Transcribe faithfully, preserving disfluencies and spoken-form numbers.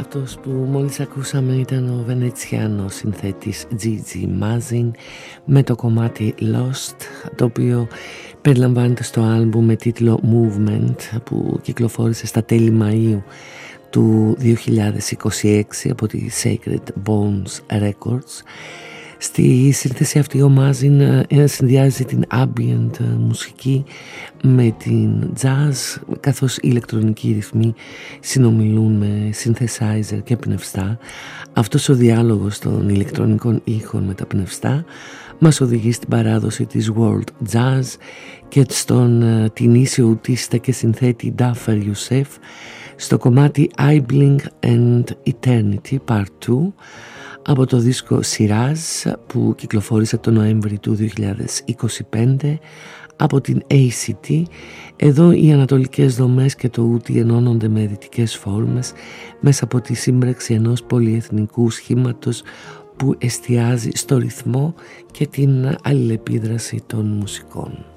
Αυτός που μόλις ακούσαμε ήταν ο βενετσιάνος συνθέτης Gigi Mazin με το κομμάτι Lost, το οποίο περιλαμβάνεται στο άλμπουμ με τίτλο Movement που κυκλοφόρησε στα τέλη Μαΐου του δύο χιλιάδες είκοσι έξι από τη Sacred Bones Records. Στη σύνθεση αυτή ο Μάζιν συνδυάζει την ambient μουσική με την jazz, καθώς οι ηλεκτρονικοί ρυθμοί συνομιλούν με synthesizer και πνευστά. Αυτός ο διάλογος των ηλεκτρονικών ήχων με τα πνευστά μας οδηγεί στην παράδοση της world jazz και στον την ίσιο ουτίστα και συνθέτη Daffer Youssef στο κομμάτι Ibling and Eternity Part δύο από το δίσκο Shiraz που κυκλοφόρησε τον Νοέμβρη του δύο χιλιάδες είκοσι πέντε από την έι σι τι. Εδώ οι ανατολικές δομές και το ούτι ενώνονται με δυτικές φόρμες μέσα από τη σύμπραξη ενός πολυεθνικού σχήματος που εστιάζει στο ρυθμό και την αλληλεπίδραση των μουσικών.